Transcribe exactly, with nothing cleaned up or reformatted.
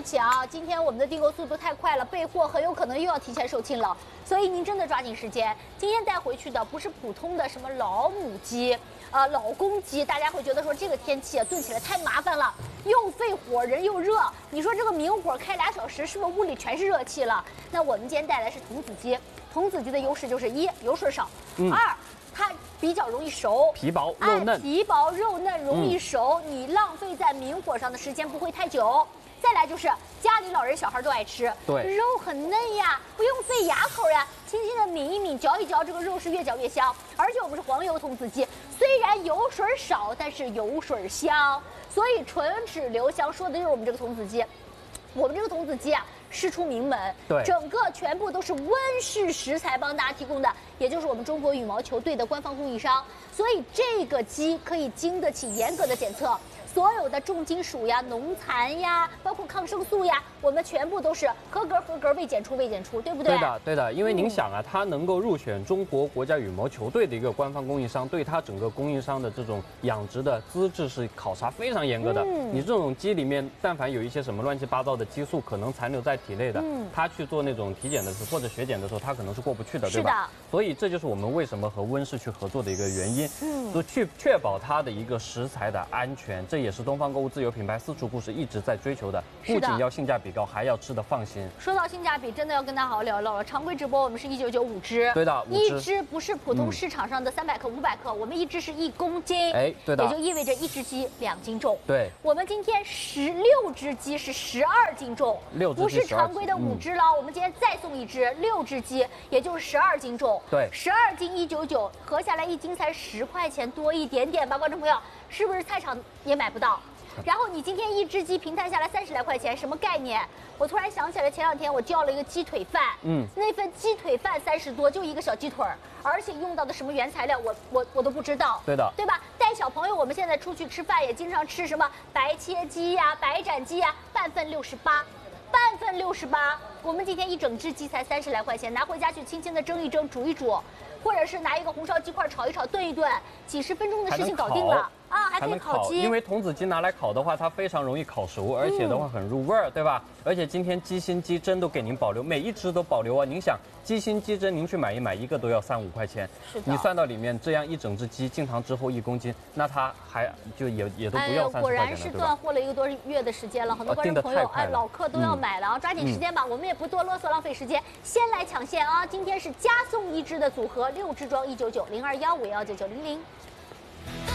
抢，今天我们的订购速度太快了，备货很有可能又要提前售罄了，所以您真的抓紧时间。今天带回去的不是普通的什么老母鸡，呃老公鸡，大家会觉得说这个天气啊炖起来太麻烦了，又费火，人又热。你说这个明火开俩小时，是不是屋里全是热气了？那我们今天带来是童子鸡，童子鸡的优势就是一油水少，嗯、二它比较容易熟， 皮薄肉嫩， 皮薄肉嫩容易熟，嗯、你浪费在明火上的时间不会太久。再来就是家里老人小孩都爱吃， 对， 肉很嫩呀，不用费牙口呀，轻轻的抿一抿，嚼一嚼，这个肉是越嚼越香。而且我们是黄油童子鸡，虽然油水少，但是油水香，所以唇齿留香，说的就是我们这个童子鸡。我们这个童子鸡啊，师出名门， 对， 整个全部都是温室食材帮大家提供的，也就是我们中国羽毛球队的官方供应商，所以这个鸡可以经得起严格的检测。所有的重金属呀、农残呀，包括抗生素呀，我们全部都是合格、合格，未检出、未检出，对不对？ 对的，对的。因为您想啊，它能够入选中国国家羽毛球队的一个官方供应商，对它整个供应商的这种养殖的资质是考察非常严格的。嗯、你这种鸡里面，但凡有一些什么乱七八糟的激素可能残留在体内的，嗯、它去做那种体检的时候或者血检的时候，它可能是过不去的，对吧？所以这就是我们为什么和温氏去合作的一个原因，嗯，就去确保它的一个食材的安全，这也是东方购物自有品牌私厨故事一直在追求的，不仅要性价比高，还要吃得放心。 说到性价比，真的要跟大家好好聊一聊了。常规直播我们是一九九五只， 对的， 一只不是普通市场上的三百克、五百克，我们一只是一公斤， 哎，对的， 也就意味着一只鸡两斤重。 对， 我们今天十六只鸡是十二斤重， 六只不是常规的五只了，我们今天再送一只六只鸡，也就是十二斤重。 对， 十二斤一九九，合下来一斤才十块钱多一点点吧，观众朋友，是不是菜场也买不到？然后你今天一只鸡平摊下来三十来块钱，什么概念？我突然想起来，前两天我叫了一个鸡腿饭，嗯，那份鸡腿饭三十多，就一个小鸡腿儿，而且用到的什么原材料，我我我都不知道。 对的， 对吧？带小朋友，我们现在出去吃饭也经常吃什么白切鸡呀、啊、白斩鸡呀、啊，半份六十八，半份六十八。我们今天一整只鸡才三十来块钱，拿回家去轻轻的蒸一蒸、煮一煮，或者是拿一个红烧鸡块炒一炒、炖一炖，几十分钟的事情搞定了。啊，还可以烤鸡， 因为童子鸡拿来烤的话，它非常容易烤熟，而且的话很入味儿，对吧？而且今天鸡心、鸡胗都给您保留，每一只都保留啊。您想，鸡心、鸡胗您去买一买，一个都要三五块钱， 是的。 你算到里面，这样一整只鸡进堂之后一公斤，那它还就也也都不要三十块钱了， 果然是断货了一个多月的时间了，很多观众朋友哎老客都要买了啊，抓紧时间吧，我们也不多啰嗦，浪费时间，先来抢线啊！今天是加送一只的组合，六只装一九九零二幺五幺九九零零。